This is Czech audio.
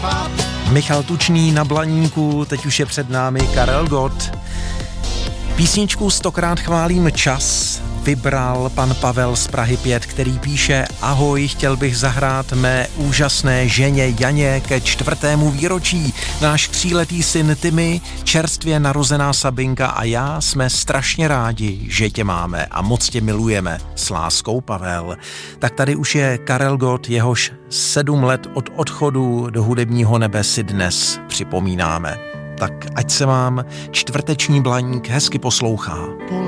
Michal Tučný na Blaníku, teď už je před námi Karel Gott. Písničku Stokrát chválím čas vybral pan Pavel z Prahy 5, který píše: Ahoj, chtěl bych zahrát mé úžasné ženě Janě ke 4. výročí. Náš 3letý syn Timmy, čerstvě narozená Sabinka a já jsme strašně rádi, že tě máme a moc tě milujeme. S láskou, Pavel. Tak tady už je Karel Gott, jehož 7 let od odchodu do hudebního nebe si dnes připomínáme. Tak ať se vám čtvrteční Blaník hezky poslouchá. Po